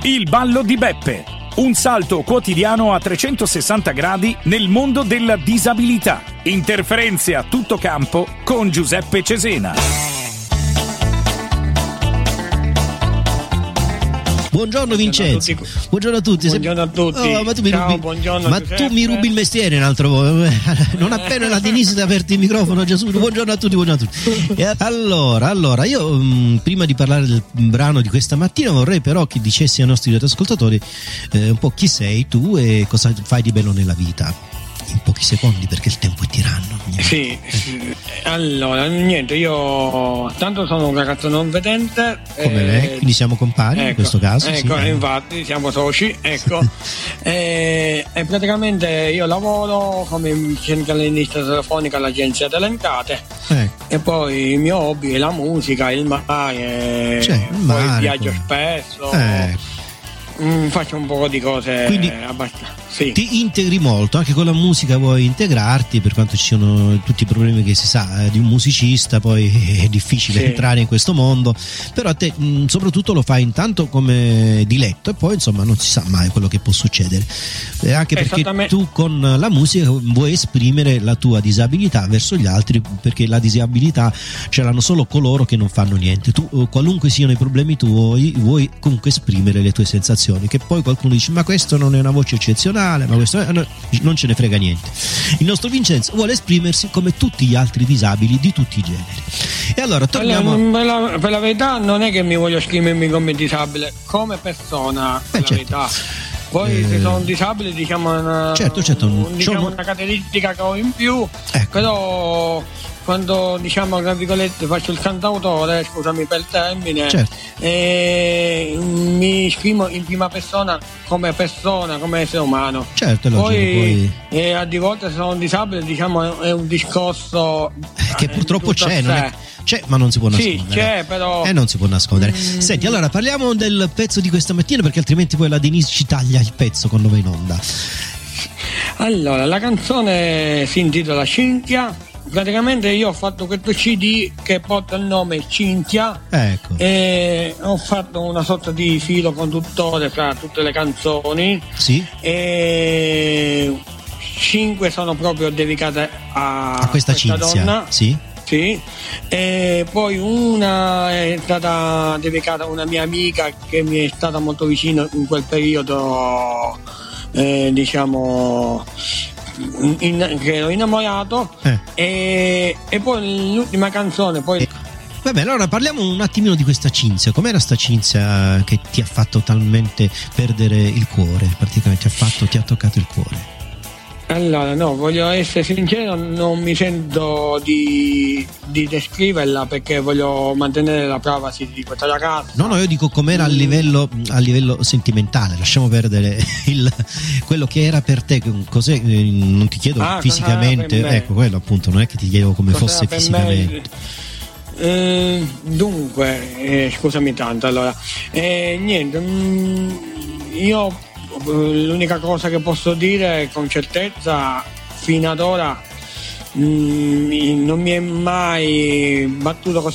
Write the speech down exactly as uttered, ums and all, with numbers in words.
Il ballo di Beppe. Un salto quotidiano a trecentosessanta gradi nel mondo della disabilità. Interferenze a tutto campo con Giuseppe Cesena. Buongiorno Vincenzo. Buongiorno a tutti. Buongiorno a tutti. Oh, ma tu mi, Ciao, rubi... buongiorno, ma tu mi rubi il mestiere un altro po'. Non appena la Denise ti ha aperto il microfono già subito. Buongiorno a tutti, buongiorno a tutti. E allora, allora, io mh, prima di parlare del brano di questa mattina vorrei però che dicessi ai nostri ascoltatori eh, un po' chi sei tu e cosa fai di bello nella vita. In pochi secondi, perché il tempo è tiranno. Sì, sì. Allora, niente, io tanto sono un ragazzo non vedente. Come eh, lei, quindi siamo compari ecco, in questo caso. Ecco, sì, infatti siamo soci, ecco. e, e praticamente io lavoro come centralinista telefonica all'agenzia delle entrate. Ecco. E poi il mio hobby è la musica, il mare, cioè, il poi mare, viaggio come... spesso. Ecco. Mm, faccio un po' di cose. Quindi abbastanza. Sì. Ti integri molto, anche con la musica vuoi integrarti, per quanto ci siano tutti i problemi che si sa eh, di un musicista, poi è difficile sì. entrare in questo mondo, però a te mh, soprattutto lo fai intanto come diletto e poi insomma non si sa mai quello che può succedere, eh, anche perché tu con la musica vuoi esprimere la tua disabilità verso gli altri, perché la disabilità ce l'hanno solo coloro che non fanno niente. Tu, qualunque siano i problemi tuoi, vuoi comunque esprimere le tue sensazioni, che poi qualcuno dice ma questo non è una voce eccezionale, ma questo eh, non ce ne frega niente. Il nostro Vincenzo vuole esprimersi come tutti gli altri disabili di tutti i generi. E allora torniamo allora, per, la, per la verità non è che mi voglio esprimermi come disabile, come persona, per eh, la certo. verità. Poi eh, se sono disabile diciamo una, certo, certo, un, diciamo una caratteristica che ho in più, ecco. Però quando diciamo tra virgolette faccio il cantautore, scusami per il termine, certo. e mi esprimo in prima persona come persona, come essere umano. Certo, è logico, poi, poi... E a di volte se sono disabile diciamo è un discorso che purtroppo c'è, non è... c'è ma non si può nascondere. Sì, c'è però. E eh, non si può nascondere. Mm. Senti, allora parliamo del pezzo di questa mattina, perché altrimenti poi la Denise ci taglia il pezzo quando va in onda. Allora, la canzone si intitola Cinzia. Praticamente io ho fatto questo C D che porta il nome Cinzia, ecco. E ho fatto una sorta di filo conduttore fra tutte le canzoni. Sì. E cinque sono proprio dedicate a, a questa, questa Cinzia. donna. Sì. Sì. E poi una è stata dedicata a una mia amica che mi è stata molto vicina in quel periodo, eh, diciamo in, che ero innamorato, eh. e, e poi l'ultima canzone poi eh. Vabbè, allora parliamo un attimino di questa Cinzia. Com'era sta Cinzia che ti ha fatto talmente perdere il cuore? Praticamente ti ha fatto, ti ha toccato il cuore. Allora, no, voglio essere sincero, non mi sento di, di descriverla perché voglio mantenere la privacy di questa ragazza. No, no, io dico com'era a livello, a livello sentimentale, lasciamo perdere il, quello che era per te, cos'è, non ti chiedo ah, fisicamente, ecco, quello appunto, non è che ti chiedo come cos'era fosse fisicamente. Eh, dunque, eh, scusami tanto, allora, eh, niente, mh, io... l'unica cosa che posso dire con certezza fino ad ora mh, non mi è mai battuto così